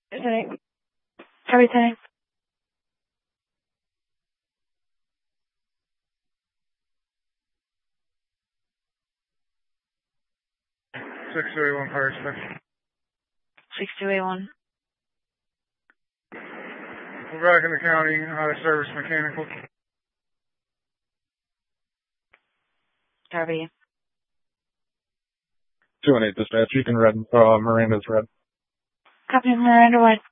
Listening. Everything. Six two eight one fire station. 6281. We're back in the county, out of service mechanical. Copy. 218 dispatch. You can red. Miranda's red. Copy Miranda White.